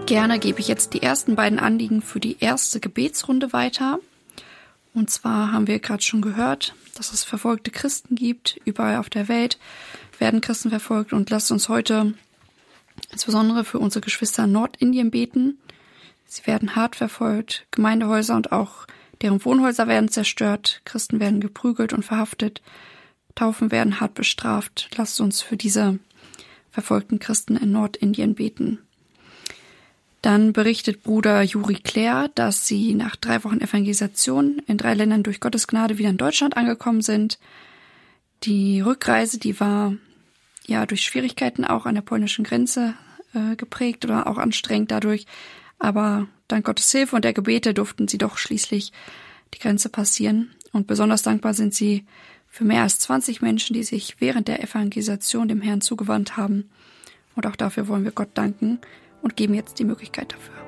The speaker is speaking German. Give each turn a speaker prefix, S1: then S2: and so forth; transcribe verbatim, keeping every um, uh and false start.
S1: Gerne gebe ich jetzt die ersten beiden Anliegen für die erste Gebetsrunde weiter. Und zwar haben wir gerade schon gehört, dass es verfolgte Christen gibt. Überall auf der Welt werden Christen verfolgt. Und lasst uns heute insbesondere für unsere Geschwister in Nordindien beten. Sie werden hart verfolgt. Gemeindehäuser und auch deren Wohnhäuser werden zerstört. Christen werden geprügelt und verhaftet. Taufen werden hart bestraft. Lasst uns für diese verfolgten Christen in Nordindien beten. Dann berichtet Bruder Juri Claire, dass sie nach drei Wochen Evangelisation in drei Ländern durch Gottes Gnade wieder in Deutschland angekommen sind. Die Rückreise, die war ja durch Schwierigkeiten auch an der polnischen Grenze äh, geprägt oder auch anstrengend dadurch. Aber dank Gottes Hilfe und der Gebete durften sie doch schließlich die Grenze passieren. Und besonders dankbar sind sie für mehr als zwanzig Menschen, die sich während der Evangelisation dem Herrn zugewandt haben. Und auch dafür wollen wir Gott danken und geben jetzt die Möglichkeit dafür.